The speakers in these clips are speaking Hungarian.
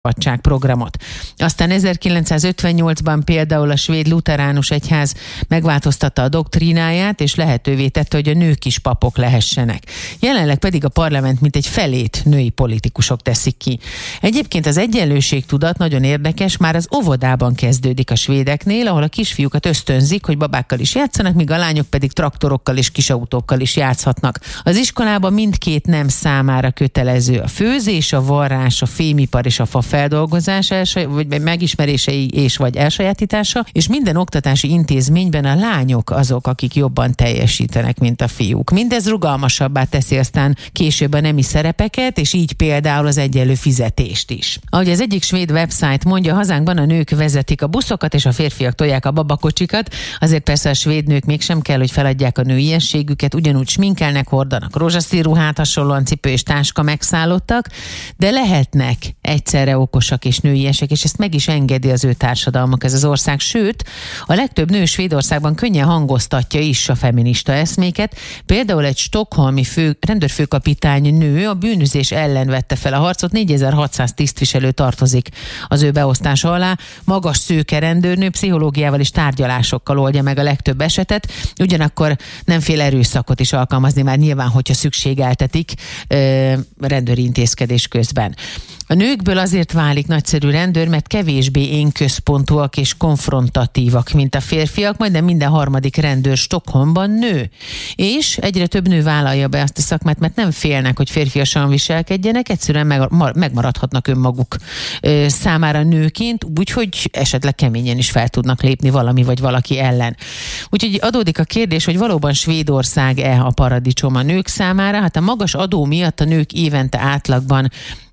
programot. Aztán 1958-ban például a svéd luteránus egyház megváltoztatta a doktrináját, és lehetővé tette, hogy a nők is papok lehessenek. Jelenleg pedig a parlament mintegy felét női politikusok teszik ki. Egyébként az egyenlőségtudat nagyon érdekes, már az óvodában kezdődik a svédeknél, ahol a kisfiúkat ösztönzik, hogy babákkal is játszanak, míg a lányok pedig traktorokkal és kisautókkal is játszhatnak. Az iskolában mindkét nem számára kötelező a főzés, a varrás, a fémipar és a fafeldolgozás vagy megismerései és vagy elsajátítása, és minden oktatási intézményben a lányok azok, akik jobban teljesítenek, mint a fiúk. Mindez rugalmasabbá teszi aztán később a nemi szerepeket, és így például az egyenlő fizetést is. Ahogy az egyik svéd website mondja, hazánkban a nők vezetik a buszokat, és a férfiak tolják a babakocsikat, azért persze a svéd nők mégsem kell, hogy feladják a nőiességüket, ugyanúgy sminkelnek, hordanak rózsaszín ruhát, hasonlóan cipő és táska megszállottak, de lehetnek egyszerre okosak és nőiesek, és ezt meg is engedi az ő társadalmak, ez az ország. Sőt, a legtöbb nő Svédországban könnyen hangoztatja is a feminista eszméket. Például egy stockholmi rendőrfőkapitány nő a bűnözés ellen vette fel a harcot, 4600 tisztviselő tartozik az ő beosztása alá. Magas szőke rendőrnő pszichológiával és tárgyalásokkal oldja meg a legtöbb esetet, ugyanakkor nem fél erőszakot is alkalmazni, már nyilván, hogyha szükségeltetik rendőri intézkedés közben. A nőkből azért válik nagyszerű rendőr, mert kevésbé énközpontúak és konfrontatívak, mint a férfiak, majdnem minden harmadik rendőr Stockholmban nő. És egyre több nő vállalja be azt a szakmát, mert nem félnek, hogy férfiasan viselkedjenek, egyszerűen megmaradhatnak önmaguk számára nőként, úgyhogy esetleg keményen is fel tudnak lépni valami vagy valaki ellen. Úgyhogy adódik a kérdés, hogy valóban Svédország-e a paradicsom a nők számára? Hát a magas adó miatt a nők évente átlagban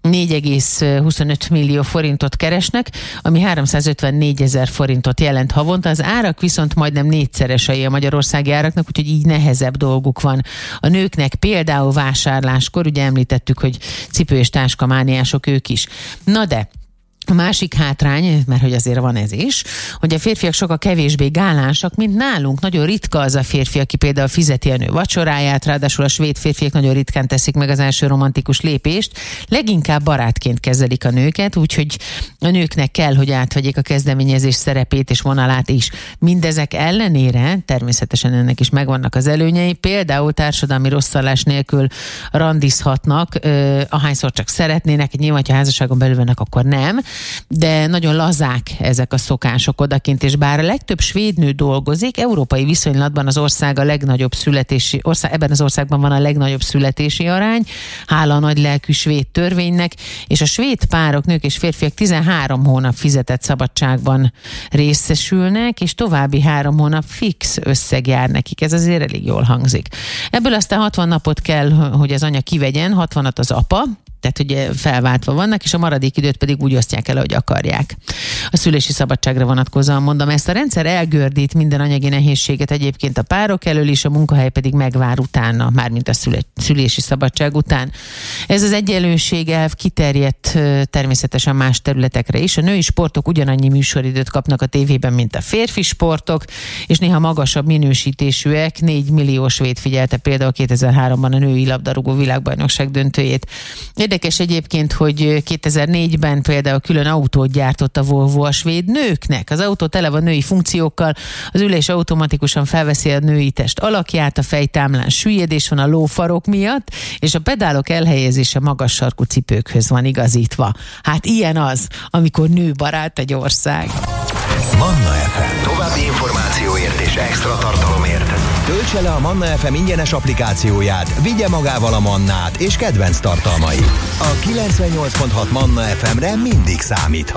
4,25 millió forintot keresnek, ami 354 000 forintot jelent havonta. Az árak viszont majdnem négyszeresei a magyarországi áraknak, úgyhogy így nehezebb dolguk van a nőknek. Például vásárláskor, ugye említettük, hogy cipő- és táskamániások ők is. Na de a másik hátrány, mert hogy azért van ez is, hogy a férfiak sokkal kevésbé gálánsak, mint nálunk. Nagyon ritka az a férfi, aki például fizeti a nő vacsoráját, ráadásul a svéd férfiak nagyon ritkán teszik meg az első romantikus lépést. Leginkább barátként kezelik a nőket, úgyhogy a nőknek kell, hogy átvegyék a kezdeményezés szerepét és vonalát is. Mindezek ellenére, természetesen ennek is megvannak az előnyei, például társadalmi rosszallás nélkül randizhatnak, ahányszor csak szeretnének, nyilván, ha házasságon belül vannak, akkor nem, de nagyon lazák ezek a szokások odakint, és bár a legtöbb svéd nő dolgozik, európai viszonylatban az ország a legnagyobb ebben az országban van a legnagyobb születési arány, hála a nagy lelkű svéd törvénynek, és a svéd párok, nők és férfiak 13 hónap fizetett szabadságban részesülnek, és további 3 hónap fix összeg jár nekik. Ez azért elég jól hangzik. Ebből aztán 60 napot kell, hogy az anya kivegyen, 60-at az apa, tehát ugye felváltva vannak, és a maradék időt pedig úgy osztják el, ahogy akarják. A szülési szabadságra vonatkozóan mondom, ezt a rendszer elgördít minden anyagi nehézséget egyébként a párok elől is, a munkahely pedig megvár utána, mármint a szülési szabadság után. Ez az egyenlőség elv kiterjedt természetesen más területekre is. A női sportok ugyanannyi műsoridőt kapnak a tévében, mint a férfi sportok, és néha magasabb minősítésűek. 4 millió svéd figyelte például 2003-ban a női labdarúgó világbajnokság döntőjét. Érdekes egyébként, hogy 2004-ben például külön autót gyártott a Volvo a svéd nőknek. Az autó tele van női funkciókkal, az ülés automatikusan felveszi a női test alakját, a fejtámlán süllyedés van a lófarok miatt, és a pedálok elhelyezése magas sarkú cipőkhöz van igazítva. Hát ilyen az, amikor nőbarát egy ország. Manna FM. További információért és extra tartalomért töltse le a Manna FM ingyenes applikációját, vigye magával a Mannát és kedvenc tartalmait. A 98.6 Manna FM-re mindig számíthat.